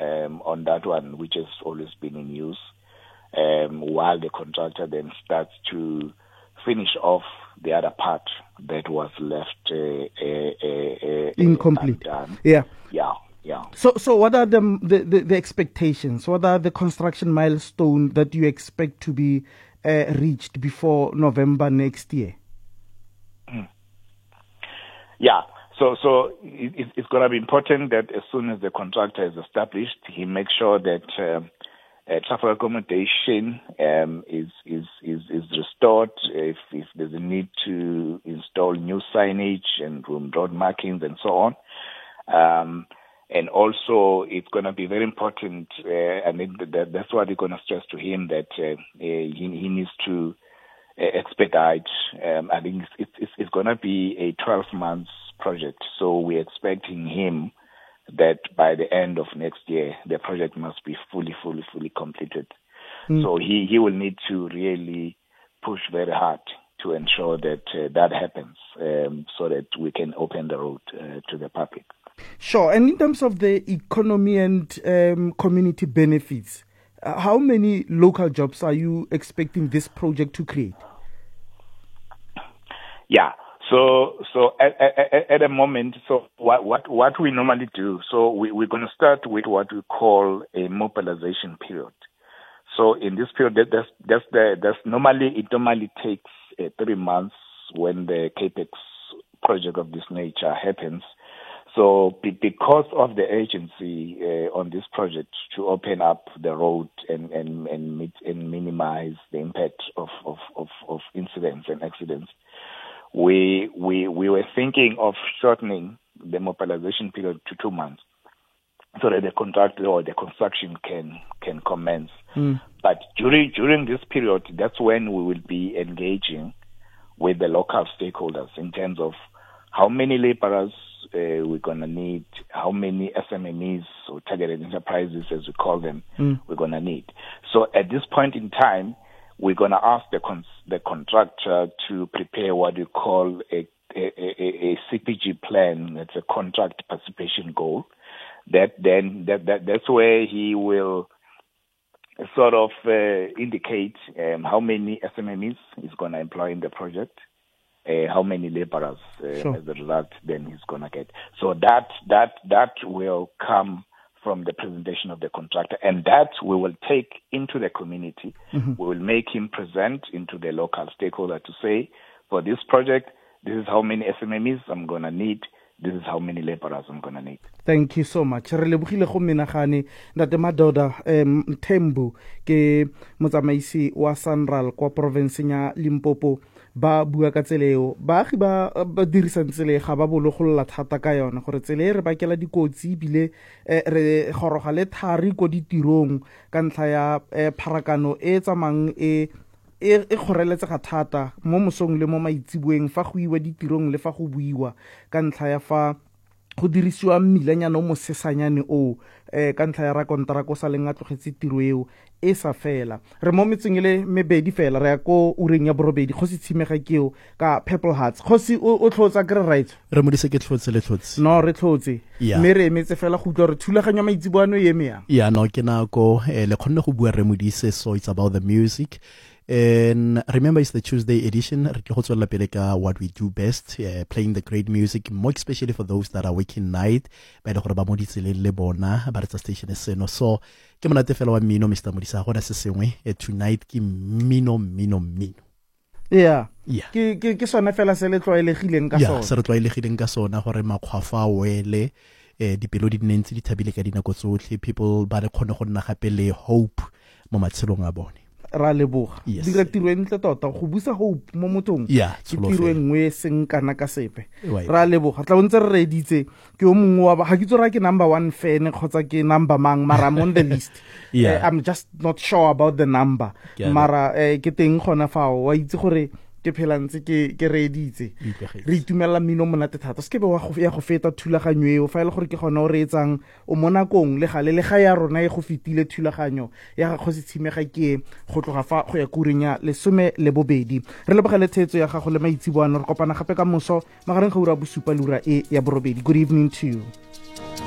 on that one, which has always been in use, while the contractor then starts to finish off the other part that was left incomplete. Undone. Yeah. So what are the expectations? What are the construction milestones that you expect to be reached before November next year? Yeah. So it's going to be important that as soon as the contractor is established, he makes sure that traffic accommodation is restored. If there's a need to install new signage and road markings and so on. And also, it's going to be very important, and that's what we're going to stress to him, that he needs to expedite. I think it's going to be a 12 months project, so we're expecting him that by the end of next year, the project must be fully completed. So he will need to really push very hard to ensure that that happens, so that we can open the road to the public. Sure. And in terms of the economy and community benefits, how many local jobs are you expecting this project to create? Yeah. So at the moment, so what we normally do, so we're going to start with what we call a mobilization period. So in this period, it normally takes 3 months when the CAPEX project of this nature happens. So because of the urgency on this project to open up the road and minimize the impact of incidents and accidents, we were thinking of shortening the mobilization period to 2 months so that the contract or the construction can commence. But during this period, that's when we will be engaging with the local stakeholders in terms of how many laborers we're going to need, how many SMMEs or targeted enterprises, as we call them, we're going to need. So at this point in time, we're going to ask the contractor to prepare what we call a CPG plan. That's a contract participation goal. That's where he will sort of indicate how many SMMEs he's going to employ in the project, how many laborers Sure. as a result then he's going to get. So that will come from the presentation of the contractor, and that we will take into the community. We will make him present into the local stakeholder to say, for this project, this is how many SMMEs I'm going to need, this is how many laborers I'm going to need. Thank you so much. Re lebogile go menagane Ntate Madoda Mthembu ke motsamaisi wa Sanral kwa provinceng ya Limpopo ba bua ka tseleo baagi ba dirisang tsele ga ba bologolola thata ka yona gore tsele re bakela dikotsi bile re goroga le thari go ditirong ka ntlha ya pharakano e tsamang e kgoreletsega thata mo mosong le mo maitsibueng fa go iwa ditirong le fa go buiwa ka ntlha ya fa go dirisiwa mmilanyana o mosesanyane o ka ntlha ya rakonteraka sa leng a tlogetse tiro eo e sa fela re mo metseng le mebedi fela re ya ko ureng ya borobedi go se tshimega keo ka Purple Hearts go se o tlhotsa kre right re mo dise ke tlhotse le tlhotse no re tlhotse me re emetse fela go utlwa re thulaganya maitsibuano ye me ya no ke nako le khonne go bua re mo dise, so it's about the music. And remember, it's the Tuesday edition. What we do best, playing the great music, more especially for those that are working night. By the Lebona, but it's a station is no. So, Kemanate fellow Mino, Mr. Modisa, what I tonight, Mino. Yeah. Ke sona fela se le tlwaelegileng ka sona. Yeah, se re tlwaelegileng ka sona gore makgwafa wele dipelo di ntse di thabile ka dinako tsotlhe, people ba re khone go nna gape le hope mo matshelong a bone. Ra leboga dira tiro e ntle tota go busa hope mo mothong ke tiro engwe seng kana ka sepe ra leboga tla ntse re reditse ke o mongwe wa ga ke tsora ke number 1 fan kgotsa ke number mang mara I'm on the list. I'm just not sure about the number mara ke teng gona fa wa itse gore ke phelantse ke reditse re itumela mmino monate thata se ke be wa go ya go feta thulaganyo eo fa ile gore ke gona o re etsang o monakong le gale le ga ya rona e go fitile thulaganyo ya ga go se tshimega ke go tloga fa go ya kurenya le 12 re lebogele thetso ya gago le maitsiboano re kopana gape ka moso magareng ga ura bosupa lura e ya borobedi. Good evening to you.